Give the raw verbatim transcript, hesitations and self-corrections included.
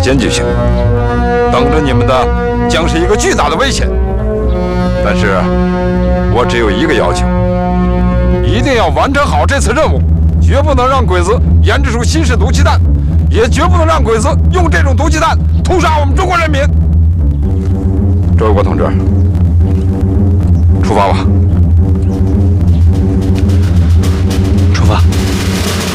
间就行。等着你们的将是一个巨大的危险。但是，我只有一个要求：一定要完成好这次任务，绝不能让鬼子研制出新式毒气弹，也绝不能让鬼子用这种毒气弹屠杀我们中国人民。周卫国同志，出发吧。